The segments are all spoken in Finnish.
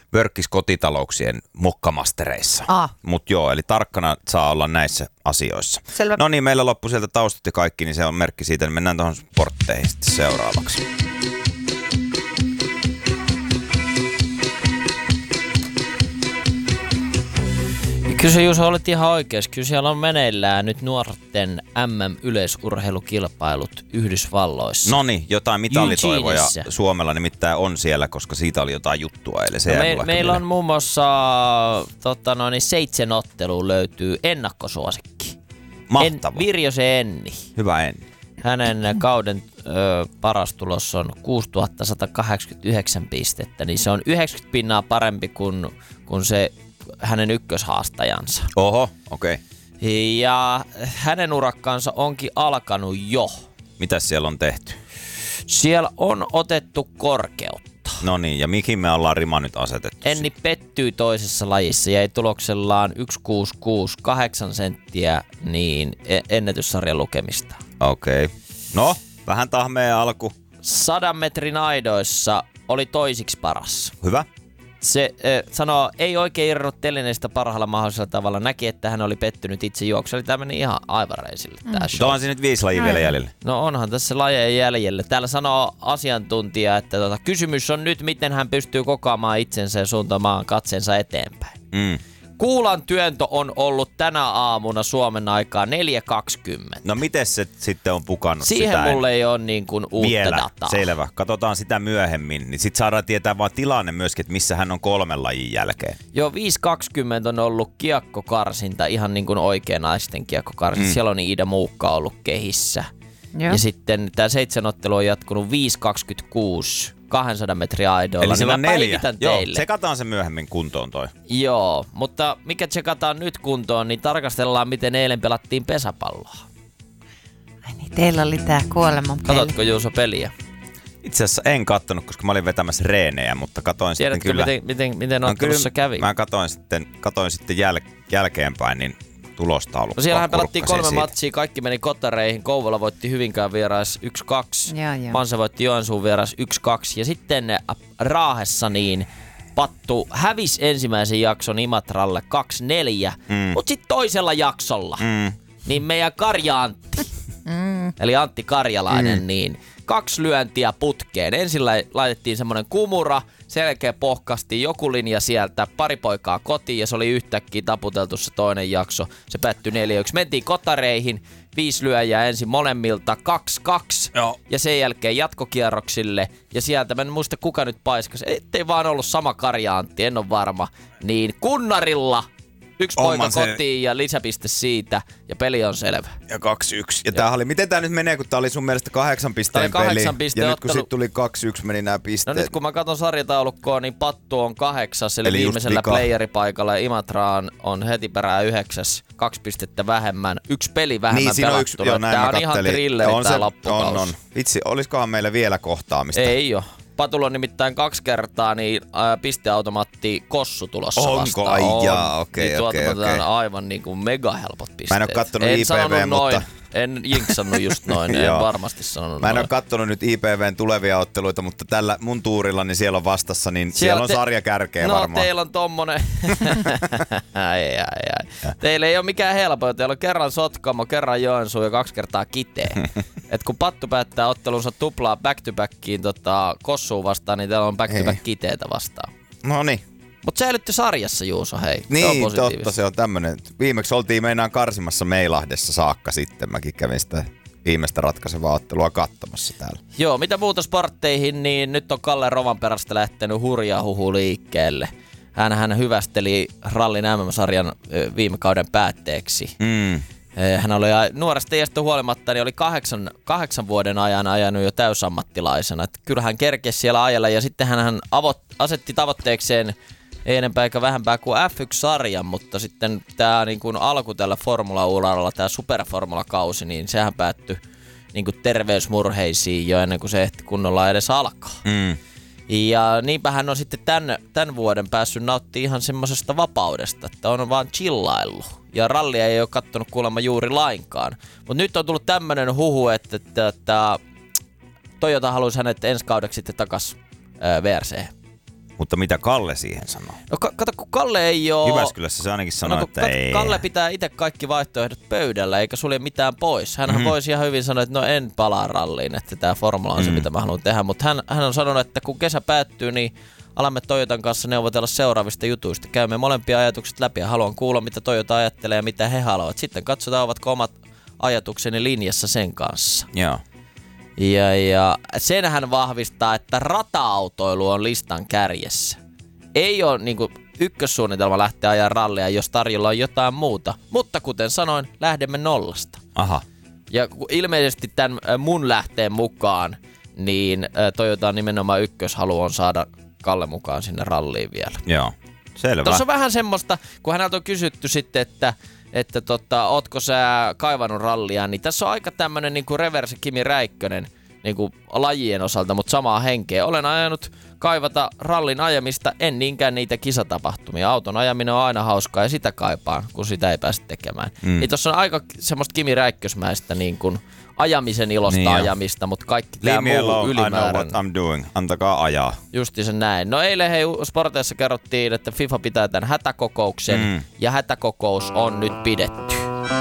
vörkkis kotitalouksien mokkamastereissa. Mut joo, eli tarkkana saa olla näissä asioissa. Selvä. No niin, meillä loppu sieltä taustat ja kaikki, niin se on merkki siitä, niin mennään tuohon sportteihin sitten seuraavaksi. Kyllä se Juuso olet ihan oikeassa. Kyllä siellä on meneillään nyt nuorten MM-yleisurheilukilpailut Yhdysvalloissa. Noniin, jotain mitalitoivoja Suomella nimittäin on siellä, koska siitä oli jotain juttua eilen. No meillä on muun muassa 7 ottelua löytyy ennakkosuosikki. Mahtavaa. Virjosen Enni. Hyvä Enni. Hänen kauden paras tulos on 6189 pistettä, niin se on 90% parempi kuin se hänen ykköshaastajansa. Oho, okei. Okay. Ja hänen urakkansa onkin alkanut jo. Mitäs siellä on tehty? Siellä on otettu korkeutta. No niin, ja mihin me ollaan rima nyt asetettu? Enni pettyy toisessa lajissa, jäi tuloksellaan 1,668 senttiä niin ennätyssarjan lukemista. Okei. Okay. No, vähän tahmea alku. 100 metrin aidoissa oli toisiksi paras. Hyvä. Se sanoo, ei oikein irronnut telineistä parhaalla mahdollisella tavalla. Näki, että hän oli pettynyt itse juoksu. Eli tämä meni ihan aivan reisille. On siinä nyt 5 lajia vielä jäljellä. No onhan tässä lajeja jäljellä. Täällä sanoo asiantuntija, että kysymys on nyt, miten hän pystyy kokoamaan itsensä ja suuntaamaan katseensa eteenpäin. Kuulan työntö on ollut tänä aamuna Suomen aikaa 4.20. No miten se sitten on pukannut siihen sitä? Siihen mulle ei ole niin kuin uutta vielä dataa. Selvä. Katsotaan sitä myöhemmin. Niin sitten saadaan tietää vaan tilanne myöskin, että missä hän on 3 lajin jälkeen. Joo, 5.20 on ollut kiekkokarsinta, ihan niin kuin oikea naisten kiekkokarsinta. Siellä on Iida Muukka ollut kehissä. Ja sitten tämä 7 ottelu on jatkunut 5.26. 200 metriä aidoilla. Eli siellä on 4. Joo, tsekataan se myöhemmin kuntoon toi. Joo, mutta mikä tsekataan nyt kuntoon, niin tarkastellaan, miten eilen pelattiin pesäpalloa. Ai niin, teillä oli tää kuolemanpeli. Katsotko Juuso peliä? Itse asiassa en kattonut, koska mä olin vetämässä reenejä, mutta katoin tiedätkö sitten kyllä. Miten ottelussa kävi? Mä katoin sitten jälkeenpäin, niin tulostaulukko. No siellähän pelattiin 3 matsia, kaikki meni kotareihin. Kouvola voitti Hyvinkään vierais 1-2. Panse voitti Joensuun vierais 1-2. Ja sitten Raahessa niin Pattu hävisi ensimmäisen jakson Imatralle 2-4. Mutta sitten toisella jaksolla niin meidän Karja-Antti, eli Antti Karjalainen, niin 2 lyöntiä putkeen. Ensin laitettiin semmonen kumura, sen jälkeen pohkastiin joku linja sieltä, pari poikaa kotiin ja se oli yhtäkkiä taputeltu se toinen jakso. Se päättyi 4-1. Mentiin kotareihin, 5 lyöjää ensin molemmilta, 2-2 ja sen jälkeen jatkokierroksille. Ja sieltä, mä en muista kuka nyt paiskasi, ettei vaan ollut sama Karja-Antti, en ole varma, niin Kunnarilla 1 poika kotiin ja lisäpiste siitä, ja peli on selvä. Ja 2-1. Ja tämähän oli, miten tää nyt menee, kun tää oli sun mielestä 8 pisteen peli, ja nyt kun sit tuli 2-1, meni nämä pisteet. No nyt kun mä katson sarjataulukkoa, niin Pattu on 8, eli viimeisellä playeripaikalla, ja Imatra on heti perään 9, 2 pistettä vähemmän, 1 peli vähemmän niin, pelattuna. Tää on ihan trilleri tää loppukausi. On. Vitsi, oliskohan meillä vielä kohtaamista? Ei oo. Patulla on nimittäin 2 kertaa niin pisteautomaatti Kossu tulossa vastaan. Onko? Ai jaa, okei. Aivan niin kuin mega helpot pisteet. Mä en oo kattonut IPV, mutta en jinksannut just noin, en varmasti sanonut noin. Mä en oo kattonut nyt IPVn tulevia otteluita, mutta tällä mun tuurilla niin siellä on vastassa, niin siellä on sarja kärkeä varmaan. No teillä on tommonen. Ai. Teillä ei oo mikään helppo, teillä on kerran Sotkamo, kerran Joensuu ja 2 kertaa Kiteen. Et kun Pattu päättää ottelunsa tuplaa back-to-backiin Kossuun vastaan, niin teillä on back-to-back Kiteetä vastaan. No niin. Mut säilytte sarjassa, Juuso, hei. Niin, totta, se on tämmönen. Viimeksi oltiin meinaan karsimassa Meilahdessa saakka sitten. Mäkin kävin sitä viimeistä ratkaisevaa ottelua katsomassa täällä. Joo, mitä muuta sportteihin, niin nyt on Kalle Rovanperästä lähtenyt hurja huhu liikkeelle. Hän hyvästeli rallin MM-sarjan viime kauden päätteeksi. Hän oli nuoresta iästä huolimatta, niin oli 8 vuoden ajan ajanut jo täysammattilaisena. Et kyllä hän kerkesi siellä ajalla ja sitten hän asetti tavoitteekseen ei enempää eikä vähempää kuin F1-sarjan, mutta sitten tämä niin kuin alku tällä formula-uralla, tämä superformula-kausi, niin sehän päättyi niin kuin terveysmurheisiin jo ennen kuin se ehti kunnolla edes alkaa. Ja niinpä hän on sitten tämän vuoden päässyt nauttimaan ihan semmoisesta vapaudesta, että on vaan chillaillut. Ja rallia ei ole kattonut kuulemma juuri lainkaan. Mutta nyt on tullut tämmöinen huhu, että Toyota haluaisi hänet ensi kaudeksi sitten takas VRC. Mutta mitä Kalle siihen sanoo? No kato, kun Kalle ei oo... Jyväskylässä se ainakin sanoo, että ei. Kalle pitää itse kaikki vaihtoehdot pöydällä, eikä sulje mitään pois. Hänhän voisi ihan hyvin sanoa, että no en palaa ralliin, että tää formula on se, mitä mä haluan tehdä. Mutta hän on sanonut, että kun kesä päättyy, niin alamme Toyotan kanssa neuvotella seuraavista jutuista. Käymme molempia ajatukset läpi ja haluan kuulla, mitä Toyota ajattelee ja mitä he haluavat. Sitten katsotaan, ovatko omat ajatukseni linjassa sen kanssa. Joo. Ja sen hän vahvistaa, että rata-autoilu on listan kärjessä. Ei ole niinku ykkössuunnitelma lähteä ajaa rallia, jos tarjolla on jotain muuta. Mutta kuten sanoin, lähdemme nollasta. Aha. Ja ilmeisesti tämän mun lähteen mukaan, niin Toyota nimenomaan ykköshalu on saada Kalle mukaan sinne ralliin vielä. Joo, selvä. Tuossa on vähän semmoista, kun häneltä on kysytty sitten, että ootko sä kaivannut rallia, niin tässä on aika tämmönen niinku reverse Kimi Räikkönen niinku lajien osalta, mutta samaa henkeä. Olen ajanut kaivata rallin ajamista, en niinkään niitä kisatapahtumia. Auton ajaminen on aina hauskaa ja sitä kaipaan, kun sitä ei pääse tekemään. Niin tossa on aika semmoista Kimi Räikkösmäistä niin kuin ajamisen ilosta niin ajamista, mutta kaikki tää muu ylimääräinen. I know what I'm doing. Antakaa ajaa. Justi sen näin. No eilen Sporteissa kerrottiin, että FIFA pitää tämän hätäkokouksen ja hätäkokous on nyt pidetty.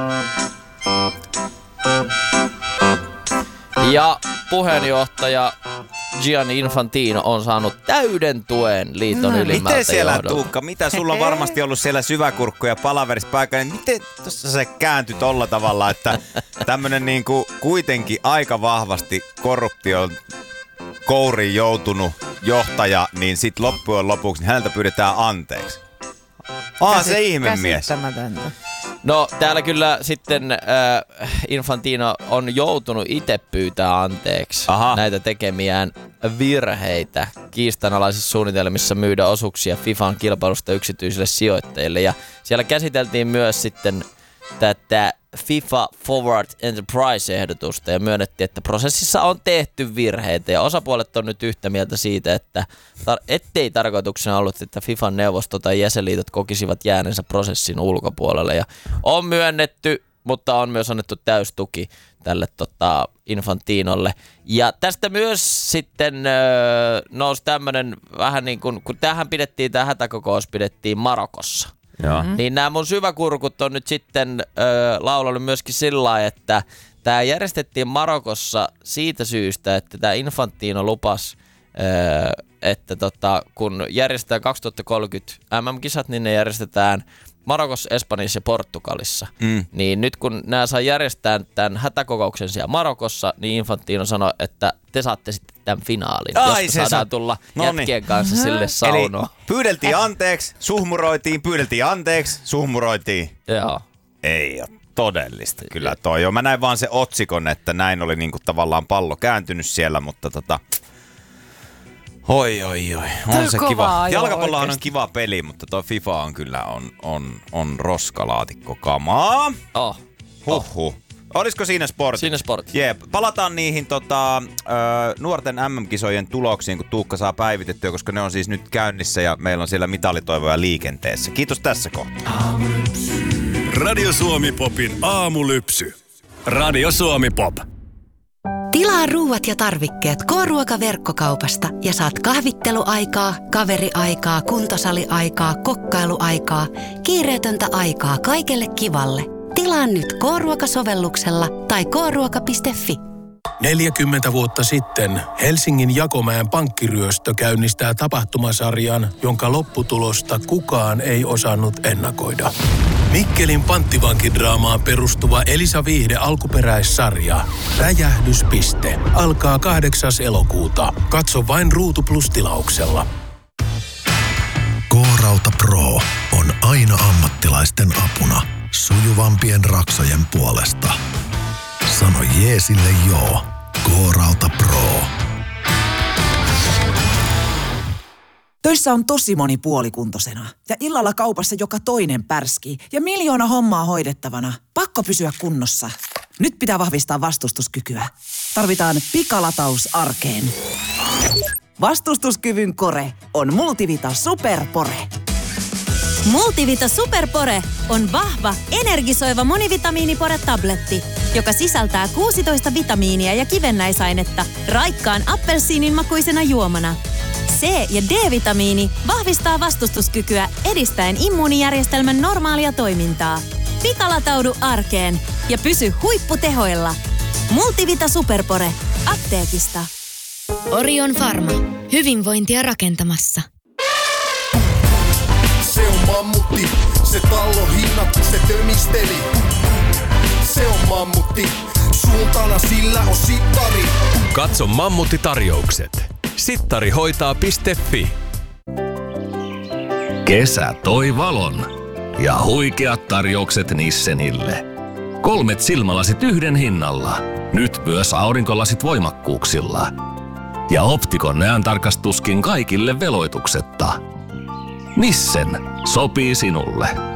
Ja puheenjohtaja Gianni Infantino on saanut täyden tuen liiton ylimmältä miten siellä johdolta. Tuukka, mitä sulla on varmasti ollut siellä syväkurkku ja palaverissa paikalla, niin miten tuossa se kääntyi tolla tavalla, että tämmönen niinku kuitenkin aika vahvasti korruption kouriin joutunut johtaja, niin sit loppujen lopuksi niin häneltä pyydetään anteeksi. Se ihmemies. Käsittämätöntä. No täällä kyllä sitten Infantino on joutunut itse pyytää anteeksi näitä tekemiään virheitä kiistanalaisissa suunnitelmissa myydä osuuksia FIFAn kilpailusta yksityisille sijoittajille. Ja siellä käsiteltiin myös sitten tätä FIFA Forward Enterprise-ehdotusta ja myönnettiin, että prosessissa on tehty virheitä ja osapuolet on nyt yhtä mieltä siitä, että ettei tarkoituksena ollut, että FIFAn neuvosto tai jäsenliitot kokisivat jäänensä prosessin ulkopuolelle ja on myönnetty, mutta on myös annettu täystuki tälle Infantinolle. Ja tästä myös sitten nousi tämmönen vähän niin kuin, kun tähän pidettiin, tämä hätäkokous pidettiin Marokossa. Niin nämä mun syväkurkut on nyt sitten laulanut myöskin sillä lailla, että tämä järjestettiin Marokossa siitä syystä, että tämä Infantino lupasi, että kun järjestetään 2030 MM-kisat, niin ne järjestetään Marokossa, Espanjassa ja Portugalissa. Niin nyt kun nämä saa järjestää tämän hätäkokouksen siellä Marokossa, niin Infantino sanoi, että te saatte sitten tämän finaalin, josta saadaan tulla jätkien kanssa sille saunoon. Eli pyydeltiin anteeksi, suhmuroitiin. Joo. Ei ole todellista kyllä toi. Joo, mä näin vaan se otsikon, että näin oli niinku tavallaan pallo kääntynyt siellä, mutta Oi. On se kiva. Jalkapallohan on kiva peli, mutta tuo FIFA on kyllä on roskalaatikko kamaa. Huhhuh. Olisiko siinä sportti? Siinä sportti. Jep. Palataan niihin nuorten MM-kisojen tuloksiin, kun Tuukka saa päivitettyä, koska ne on siis nyt käynnissä ja meillä on siellä mitalitoivoja liikenteessä. Kiitos tässä kohtaa. Radio Suomi Popin aamulypsy. Radio Suomi Pop. Tilaa ruuat ja tarvikkeet K-ruoka-verkkokaupasta ja saat kahvitteluaikaa, kaveriaikaa, kuntosaliaikaa, kokkailuaikaa, kiireetöntä aikaa kaikelle kivalle. Tilaa nyt K-ruoka-sovelluksella tai kruoka.fi. 40 vuotta sitten Helsingin Jakomäen pankkiryöstö käynnistää tapahtumasarjan, jonka lopputulosta kukaan ei osannut ennakoida. Mikkelin panttivankidraamaan perustuva Elisa Viihde alkuperäissarja Räjähdyspiste alkaa 8. elokuuta. Katso vain Ruutu Plus-tilauksella. K-Rauta Pro on aina ammattilaisten apuna sujuvampien raksojen puolesta. Sano jeesille joo. K-Rauta Pro. Töissä on tosi moni puolikuntoisena ja illalla kaupassa joka toinen pärskii ja 1 000 000 hommaa hoidettavana. Pakko pysyä kunnossa. Nyt pitää vahvistaa vastustuskykyä. Tarvitaan pikalataus arkeen. Vastustuskyvyn kore on Multivita Superpore. Multivita Superpore on vahva, energisoiva monivitamiinipore-tabletti, joka sisältää 16 vitamiinia ja kivennäisainetta raikkaan appelsiinin makuisena juomana. C- ja D-vitamiini vahvistaa vastustuskykyä edistäen immuunijärjestelmän normaalia toimintaa. Pikalataudu arkeen ja pysy huipputehoilla. Multivita Superpore. Apteekista. Orion Pharma. Hyvinvointia rakentamassa. Se on mammutti, se tallo hinnat, se tömisteli. Se on mammutti, suuntana sillä on sittari. Katso Mammutti-tarjoukset. Sittarihoitaa.fi. Kesä toi valon ja huikeat tarjoukset Nissenille. 3 silmälasit yhden hinnalla. Nyt myös aurinkolasit voimakkuuksilla. Ja Optikon näöntarkastuskin kaikille veloituksetta. Nissen sopii sinulle.